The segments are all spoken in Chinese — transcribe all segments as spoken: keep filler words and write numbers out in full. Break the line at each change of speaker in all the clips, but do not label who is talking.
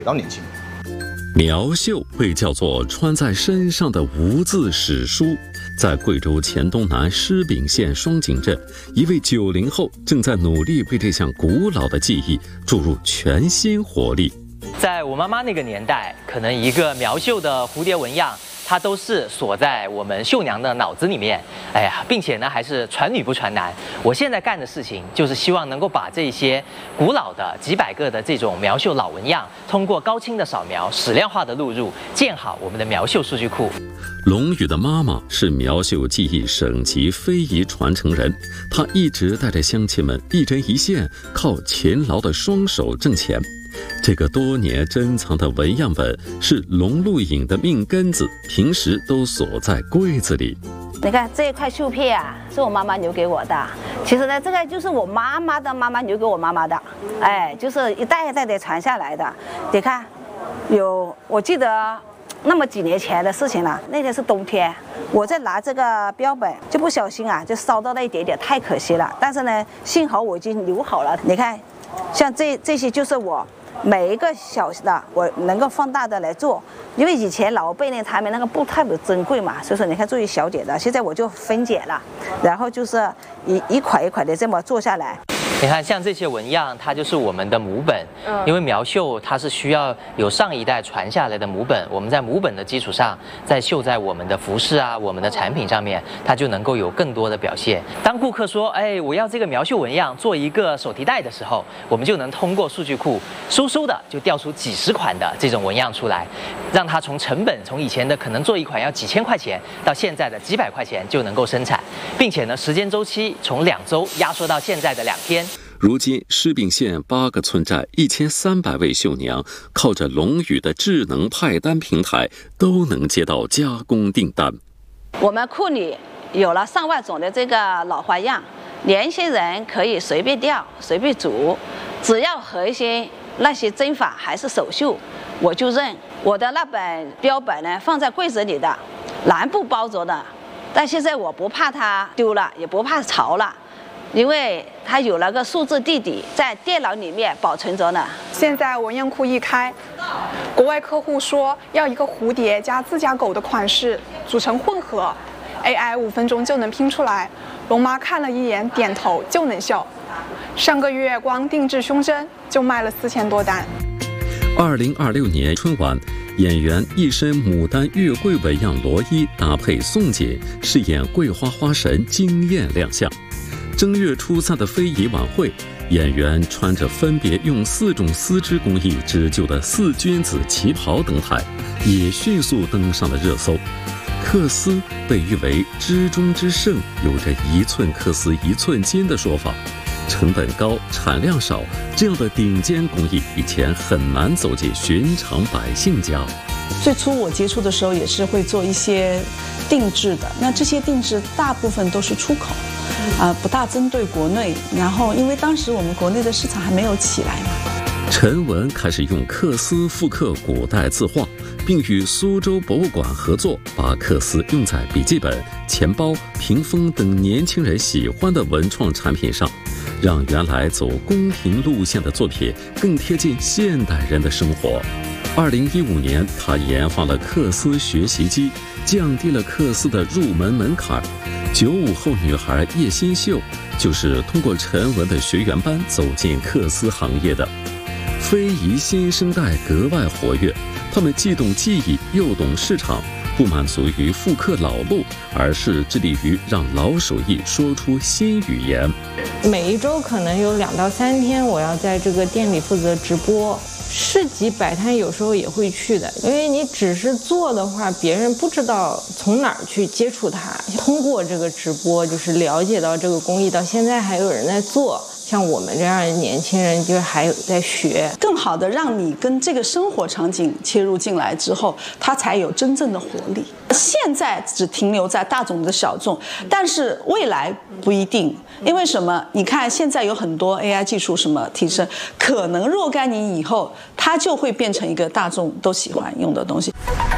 给到年轻人。
苗绣被叫做穿在身上的无字史书，在贵州黔东南施秉县双井镇，一位九零后正在努力为这项古老的技艺注入全新活力。
在我妈妈那个年代，可能一个苗绣的蝴蝶纹样，它都是锁在我们绣娘的脑子里面，哎呀，并且呢还是传女不传男。我现在干的事情就是希望能够把这些古老的几百个的这种苗绣老纹样，通过高清的扫描、矢量化的录入，建好我们的苗绣数据库。
龙宇的妈妈是苗绣技艺省级非遗传承人，她一直带着乡亲们一针一线，靠勤劳的双手挣钱。这个多年珍藏的纹样本是龙露影的命根子，平时都锁在柜子里。
你看这一块绣片啊，是我妈妈留给我的。其实呢，这个就是我妈妈的妈妈留给我妈妈的，哎，就是一代一代的传下来的。你看，有我记得那么几年前的事情了。那天是冬天，我在拿这个标本，就不小心啊，就烧到了一点点，太可惜了。但是呢，幸好我已经留好了。你看，像这这些就是我。每一个小的我能够放大的来做，因为以前老辈呢他们那个布特别珍贵嘛，所以说你看做一小点的，现在我就分解了，然后就是一一块一块的这么做下来。
你看，像这些纹样，它就是我们的母本。嗯，因为苗绣它是需要有上一代传下来的母本，我们在母本的基础上，再绣在我们的服饰啊、我们的产品上面，它就能够有更多的表现。当顾客说：“哎，我要这个苗绣纹样做一个手提袋的时候，我们就能通过数据库嗖嗖的就调出几十款的这种纹样出来，让它从成本从以前的可能做一款要几千块钱，到现在的几百块钱就能够生产，并且呢，时间周期从两周压缩到现在的两天。”
如今，施秉县八个村寨一千三百位绣娘，靠着龙宇的智能派单平台，都能接到加工订单。
我们库里有了上万种的这个老花样，年轻人可以随便调、随便组，只要核心那些针法还是手绣，我就认。我的那本标本呢，放在柜子里的，蓝布包着的，但现在我不怕它丢了，也不怕潮了。因为它有了个数字地底，在电脑里面保存着呢。
现在纹样库一开，国外客户说要一个蝴蝶加自家狗的款式组成混合 ，A I 五分钟就能拼出来。龙妈看了一眼，点头就能绣。上个月光定制胸针就卖了四千多单。
二零二六年春晚，演员一身牡丹月桂纹样罗衣搭配宋锦，饰演桂花花神惊艳亮相。正月初三的非遗晚会，演员穿着分别用四种丝织工艺织就的四君子旗袍登台，也迅速登上了热搜。缂丝被誉为织中之圣，有着一寸缂丝一寸金的说法。成本高、产量少，这样的顶尖工艺以前很难走进寻常百姓家。
最初我接触的时候也是会做一些定制的，那这些定制大部分都是出口，啊、呃，不大针对国内。然后因为当时我们国内的市场还没有起来嘛。
陈文开始用缂丝复刻古代字画，并与苏州博物馆合作，把缂丝用在笔记本、钱包、屏风等年轻人喜欢的文创产品上，让原来走宫廷路线的作品更贴近现代人的生活。二零一五年，他研发了缂丝学习机，降低了缂丝的入门门槛。九五后女孩叶新秀就是通过陈文的学员班走进缂丝行业的。非遗新生代格外活跃，他们既懂技艺又懂市场，不满足于复刻老路，而是致力于让老手艺说出新语言。
每一周可能有两到三天，我要在这个店里负责直播。市集摆摊有时候也会去的，因为你只是做的话，别人不知道从哪儿去接触它。通过这个直播，就是了解到这个工艺，到现在还有人在做。像我们这样的年轻人，就是还有在学，
更好的让你跟这个生活场景切入进来之后，它才有真正的活力。现在只停留在大众的小众，但是未来不一定，因为什么？你看现在有很多 A I 技术什么提升，可能若干年以后，它就会变成一个大众都喜欢用的东西。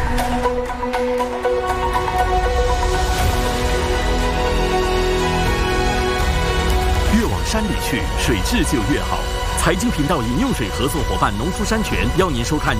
山里去，水质就越好。财经频道饮用水合作伙伴农夫山泉邀您收看